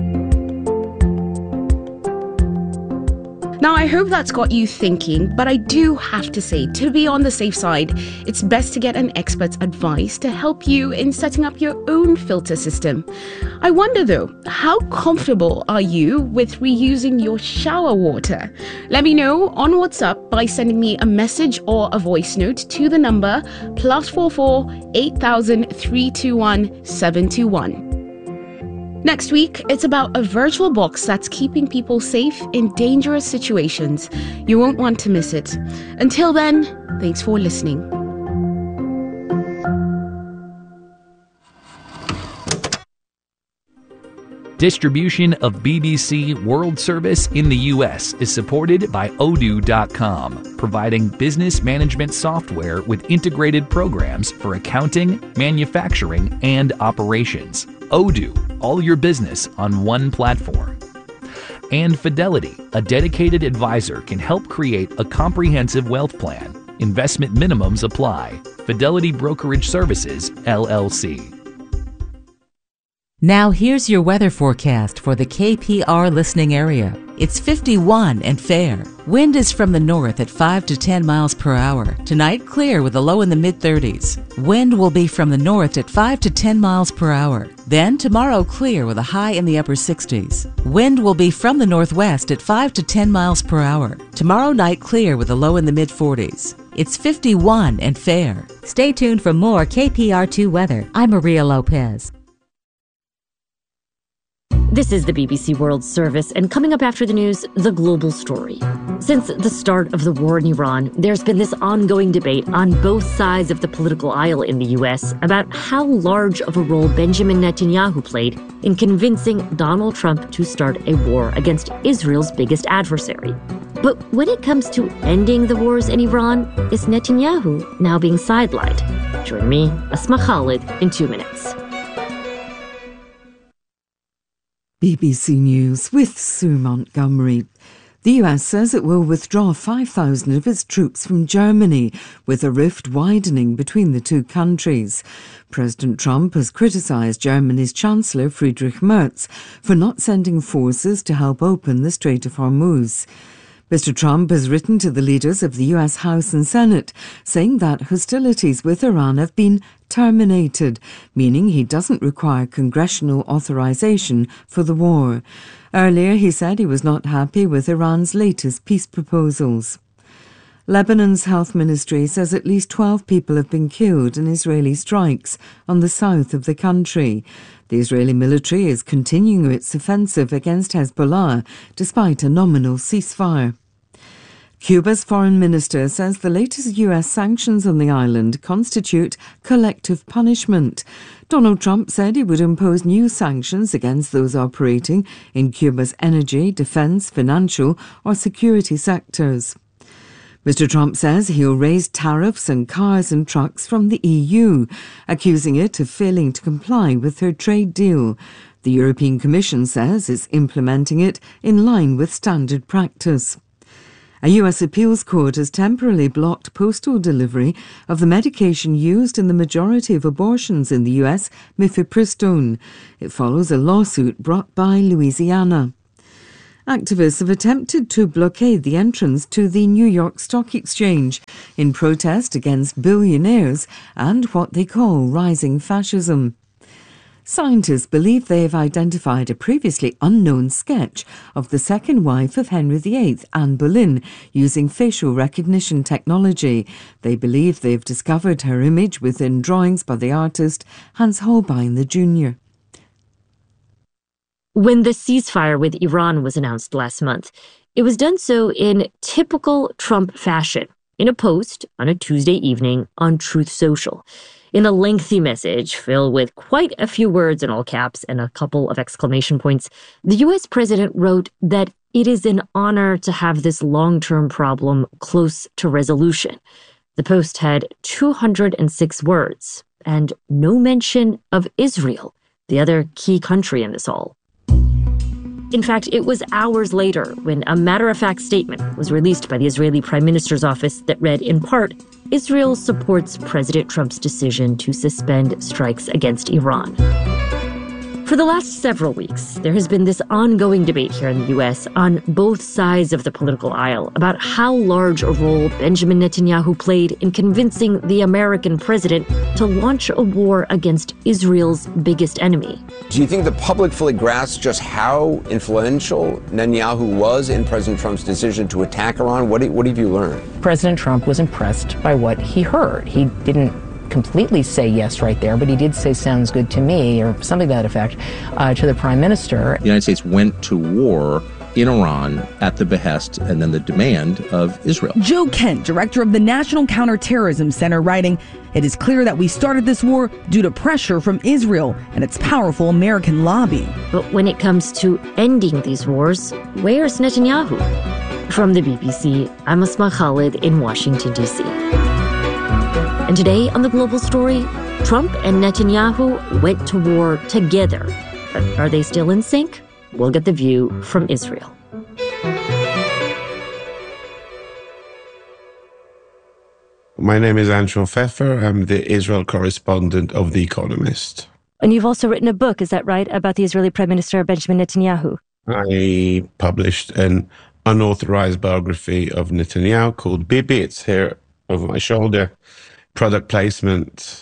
Now, I hope that's got you thinking, but I do have to say, to be on the safe side, it's best to get an expert's advice to help you in setting up your own filter system. I wonder though, how comfortable are you with reusing your shower water? Let me know on WhatsApp by sending me a message or a voice note to the number plus four four eight thousand three two one seven two one. Next week, it's about a virtual box that's keeping people safe in dangerous situations. You won't want to miss it. Until then, thanks for listening. Distribution of B B C World Service in the U S is supported by Odoo dot com, providing business management software with integrated programs for accounting, manufacturing, and operations. Odoo, all your business on one platform. And Fidelity, a dedicated advisor, can help create a comprehensive wealth plan. Investment minimums apply. Fidelity Brokerage Services, L L C. Now here's your weather forecast for the K P R listening area. It's fifty-one and fair. Wind is from the north at five to ten miles per hour. Tonight, clear with a low in the mid-thirties. Wind will be from the north at five to ten miles per hour. Then tomorrow, clear with a high in the upper sixties. Wind will be from the northwest at five to ten miles per hour. Tomorrow night, clear with a low in the mid-forties. It's fifty-one and fair. Stay tuned for more K P R two weather. I'm Maria Lopez. This is the B B C World Service, and coming up after the news, the global story. Since the start of the war in Iran, there's been this ongoing debate on both sides of the political aisle in the U S about how large of a role Benjamin Netanyahu played in convincing Donald Trump to start a war against Israel's biggest adversary. But when it comes to ending the wars in Iran, is Netanyahu now being sidelined? Join me, Asma Khalid, in two minutes. B B C News with Sue Montgomery. The U S says it will withdraw five thousand of its troops from Germany, with a rift widening between the two countries. President Trump has criticised Germany's Chancellor Friedrich Merz for not sending forces to help open the Strait of Hormuz. Mister Trump has written to the leaders of the U S House and Senate, saying that hostilities with Iran have been terminated, meaning he doesn't require congressional authorization for the war. Earlier, he said he was not happy with Iran's latest peace proposals. Lebanon's health ministry says at least twelve people have been killed in Israeli strikes on the south of the country. The Israeli military is continuing its offensive against Hezbollah despite a nominal ceasefire. Cuba's foreign minister says the latest U S sanctions on the island constitute collective punishment. Donald Trump said he would impose new sanctions against those operating in Cuba's energy, defense, financial or security sectors. Mister Trump says he'll raise tariffs on cars and trucks from the E U, accusing it of failing to comply with her trade deal. The European Commission says it's implementing it in line with standard practice. A U S appeals court has temporarily blocked postal delivery of the medication used in the majority of abortions in the U S, mifepristone. It follows a lawsuit brought by Louisiana. Activists have attempted to blockade the entrance to the New York Stock Exchange in protest against billionaires and what they call rising fascism. Scientists believe they have identified a previously unknown sketch of the second wife of Henry the Eighth, Anne Boleyn, using facial recognition technology. They believe they've discovered her image within drawings by the artist Hans Holbein the Junior When the ceasefire with Iran was announced last month, it was done so in typical Trump fashion, in a post on a Tuesday evening on Truth Social. In a lengthy message filled with quite a few words in all caps and a couple of exclamation points, the U S president wrote that it is an honor to have this long-term problem close to resolution. The post had two hundred six words and no mention of Israel, the other key country in this all. In fact, it was hours later when a matter-of-fact statement was released by the Israeli Prime Minister's office that read, in part, Israel supports President Trump's decision to suspend strikes against Iran. For the last several weeks, there has been this ongoing debate here in the U S on both sides of the political aisle about how large a role Benjamin Netanyahu played in convincing the American president to launch a war against Israel's biggest enemy. Do you think the public fully grasps just how influential Netanyahu was in President Trump's decision to attack Iran? What, do, what have you learned? President Trump was impressed by what he heard. He didn't completely say yes right there, but he did say sounds good to me, or something to that effect, uh, to the prime minister. The United States went to war in Iran at the behest and then the demand of Israel. Joe Kent, director of the National Counterterrorism Center, writing, "It is clear that we started this war due to pressure from Israel and its powerful American lobby." But when it comes to ending these wars, where's Netanyahu? From the B B C, I'm Asma Khalid in Washington, D C And today on The Global Story, Trump and Netanyahu went to war together. But are they still in sync? We'll get the view from Israel. My name is Anshul Pfeffer. I'm the Israel correspondent of The Economist. And you've also written a book, is that right, about the Israeli Prime Minister Benjamin Netanyahu? I published an unauthorized biography of Netanyahu called Bibi. It's here over my shoulder. Product placement.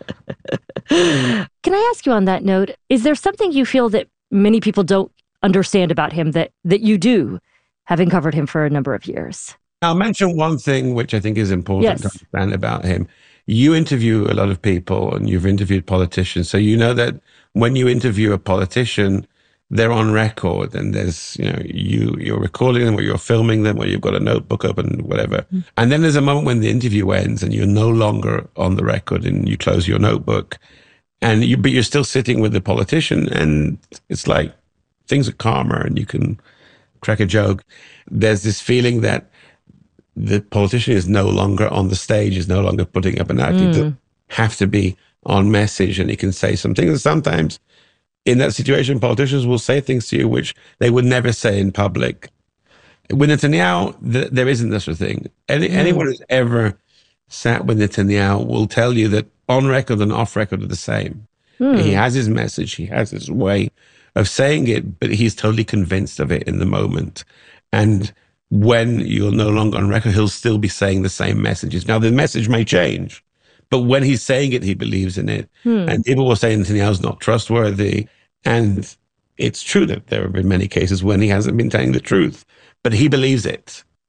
Can I ask you on that note, is there something you feel that many people don't understand about him that, that you do, having covered him for a number of years? I'll mention one thing which I think is important yes. to understand about him. You interview a lot of people and you've interviewed politicians, so you know that when you interview a politician, they're on record and there's, you know, you, you're recording them or you're filming them or you've got a notebook open, whatever. Mm. And then there's a moment when the interview ends and you're no longer on the record and you close your notebook and you, but you're still sitting with the politician and it's like things are calmer and you can crack a joke. There's this feeling that the politician is no longer on the stage, is no longer putting up an act. Mm. He have to be on message and he can say some things. And sometimes in that situation, politicians will say things to you which they would never say in public. With Netanyahu, th- there isn't this sort of thing. Any, mm. Anyone who's ever sat with Netanyahu will tell you that on record and off record are the same. Mm. He has his message, he has his way of saying it, but he's totally convinced of it in the moment. And when you're no longer on record, he'll still be saying the same messages. Now, the message may change, but when he's saying it, he believes in it. Hmm. And people will say Netanyahu's not trustworthy. And it's true that there have been many cases when he hasn't been telling the truth, but he believes it.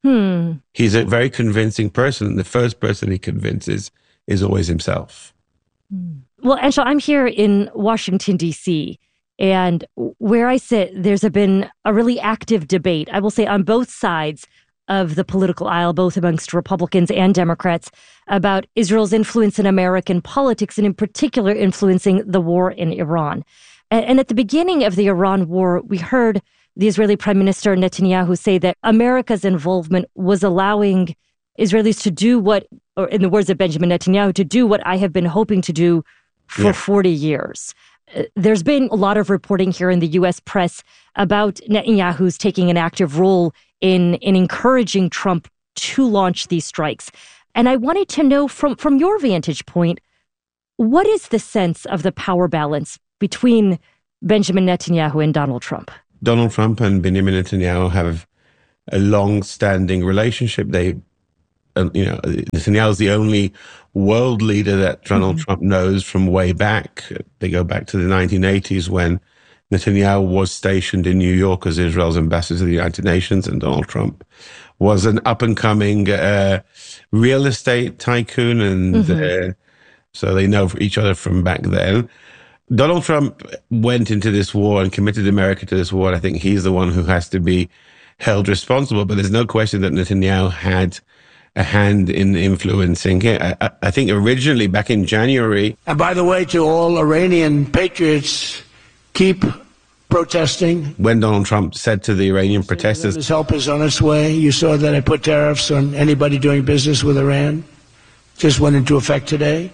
Hmm. He's a very convincing person. And the first person he convinces is always himself. Well, Anshul, I'm here in Washington, D C, and where I sit, there's been a really active debate, I will say, on both sides of the political aisle, both amongst Republicans and Democrats, about Israel's influence in American politics, and in particular, influencing the war in Iran. And, and at the beginning of the Iran war, we heard the Israeli Prime Minister Netanyahu say that America's involvement was allowing Israelis to do what, or in the words of Benjamin Netanyahu, to do what I have been hoping to do for yeah. forty years. Uh, there's been a lot of reporting here in the U S press about Netanyahu's taking an active role in, in encouraging Trump to launch these strikes. And I wanted to know from, from your vantage point, what is the sense of the power balance between Benjamin Netanyahu and Donald Trump? Donald Trump and Benjamin Netanyahu have a long-standing relationship. They, uh, you know, Netanyahu is the only world leader that Donald mm-hmm. Trump knows from way back. They go back to the nineteen eighties when Netanyahu was stationed in New York as Israel's ambassador to the United Nations, and Donald Trump was an up-and-coming uh, real estate tycoon, and mm-hmm. uh, so they know each other from back then. Donald Trump went into this war and committed America to this war, and I think he's the one who has to be held responsible. But there's no question that Netanyahu had a hand in influencing it. I, I think originally, back in January... And by the way, to all Iranian patriots, keep protesting. When Donald Trump said to the Iranian protesters... His help is on its way. You saw that I put tariffs on anybody doing business with Iran. Just went into effect today.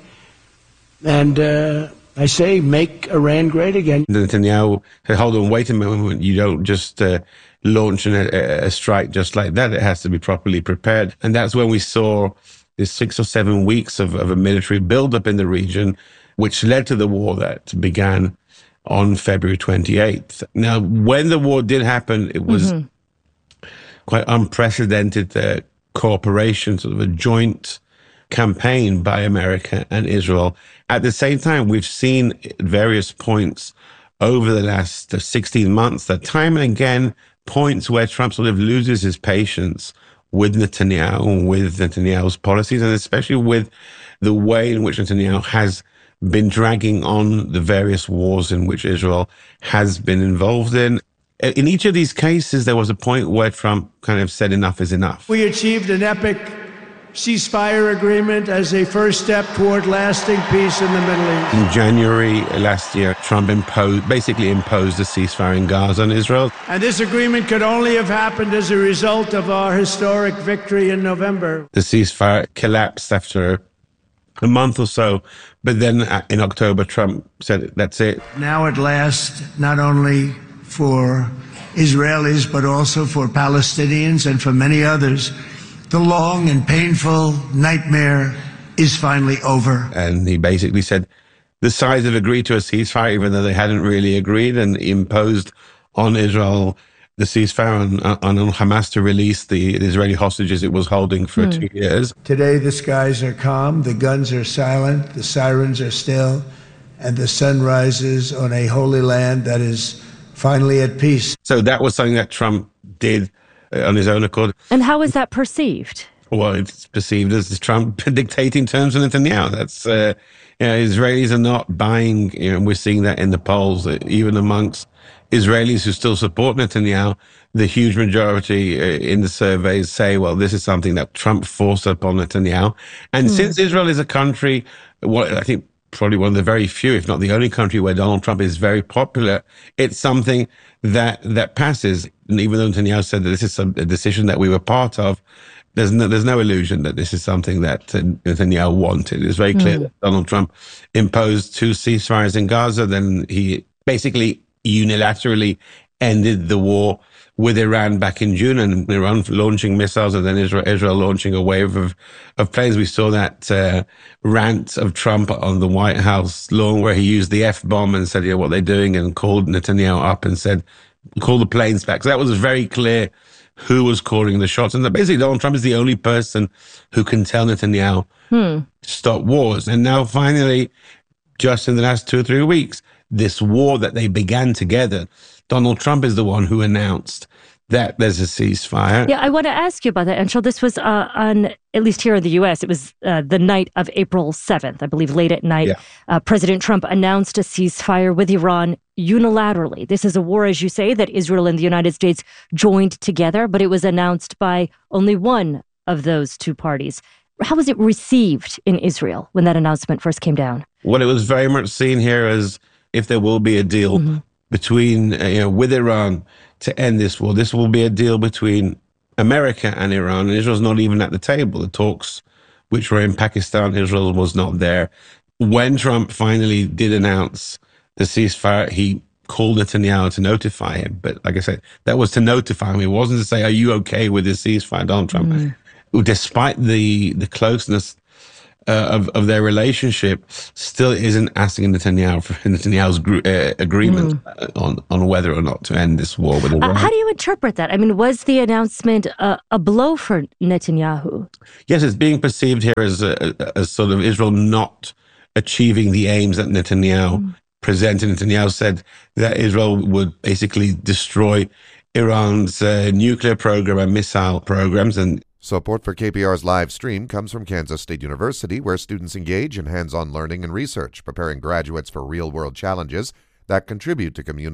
And... Uh, I say, make Iran great again. Netanyahu said, hold on, wait a moment. You don't just uh, launch an, a, a strike just like that. It has to be properly prepared. And that's when we saw this six or seven weeks of, of a military buildup in the region, which led to the war that began on February twenty-eighth. Now, when the war did happen, it was mm-hmm. quite unprecedented uh, cooperation, sort of a joint campaign by America and Israel. At the same time, we've seen at various points over the last sixteen months that time and again points where Trump sort of loses his patience with Netanyahu, with Netanyahu's policies, and especially with the way in which Netanyahu has been dragging on the various wars in which Israel has been involved in. In each of these cases, there was a point where Trump kind of said enough is enough. We achieved an epic ceasefire agreement as a first step toward lasting peace in the Middle East. In January last year, Trump imposed, basically imposed a ceasefire in Gaza on Israel. And this agreement could only have happened as a result of our historic victory in November. The ceasefire collapsed after a month or so, but then in October, Trump said, that's it. Now at last, not only for Israelis, but also for Palestinians and for many others, the long and painful nightmare is finally over. And he basically said the sides have agreed to a ceasefire, even though they hadn't really agreed, and imposed on Israel the ceasefire and on, on Hamas to release the, the Israeli hostages it was holding for mm. two years. Today the skies are calm, the guns are silent, the sirens are still, and the sun rises on a holy land that is finally at peace. So that was something that Trump did on his own accord. And how is that perceived? Well, it's perceived as Trump dictating terms to Netanyahu. That's, uh, you know, Israelis are not buying, you know, we're seeing that in the polls, even amongst Israelis who still support Netanyahu, the huge majority uh, in the surveys say, well, this is something that Trump forced upon Netanyahu. And mm. since Israel is a country, what I think probably one of the very few, if not the only country where Donald Trump is very popular, it's something that that passes. And even though Netanyahu said that this is some, a decision that we were part of, there's no, there's no illusion that this is something that Netanyahu wanted. It's very clear mm. that Donald Trump imposed two ceasefires in Gaza. Then he basically unilaterally ended the war with Iran back in June, and Iran launching missiles, and then Israel, Israel launching a wave of, of planes. We saw that uh, rant of Trump on the White House lawn where he used the F-bomb and said, you know, what they're doing, and called Netanyahu up and said, call the planes back. So that was very clear who was calling the shots. And that basically Donald Trump is the only person who can tell Netanyahu hmm. to stop wars. And now finally, just in the last two or three weeks, this war that they began together, Donald Trump is the one who announced that there's a ceasefire. Yeah, I want to ask you about that, Anshul. This was uh, on, at least here in the U S, it was uh, the night of April seventh, I believe, late at night. Yeah. Uh, President Trump announced a ceasefire with Iran unilaterally. This is a war, as you say, that Israel and the United States joined together, but it was announced by only one of those two parties. How was it received in Israel when that announcement first came down? Well, it was very much seen here as if there will be a deal mm-hmm. between, uh, you know, with Iran to end this war. This will be a deal between America and Iran, and Israel's not even at the table. The talks which were in Pakistan, Israel was not there. When Trump finally did announce the ceasefire, he called Netanyahu to notify him. But like I said, that was to notify him. It wasn't to say, are you okay with this ceasefire, Donald Trump? Mm. Despite the, the closeness uh, of, of their relationship, still isn't asking Netanyahu for Netanyahu's gr- uh, agreement mm. on, on whether or not to end this war with Iran. Uh, how do you interpret that? I mean, was the announcement uh, a blow for Netanyahu? Yes, it's being perceived here as, a, as sort of Israel not achieving the aims that Netanyahu mm. presented. Netanyahu said that Israel would basically destroy Iran's uh, nuclear program and missile programs. And support for K P R's live stream comes from Kansas State University, where students engage in hands-on learning and research, preparing graduates for real-world challenges that contribute to community